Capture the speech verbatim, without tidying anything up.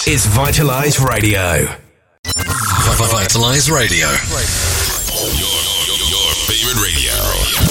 This is Vitalize Radio. Vitalize Radio. Your, your, your favorite radio.